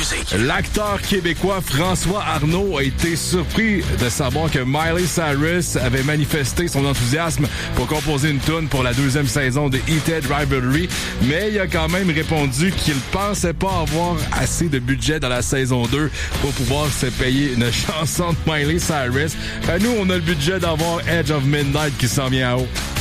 musique. L'acteur québécois François Arnault a été surpris de savoir que Miley Cyrus avait manifesté son enthousiasme pour composer une tune pour la 2e saison de Heated Rivalry, mais il a quand même répondu qu'il pensait pas avoir assez de budget dans la saison 2 pour pouvoir se payer une chanson de Miley Cyrus. Nous, on a le budget d'avoir Edge of Midnight qui s'en vient en haut.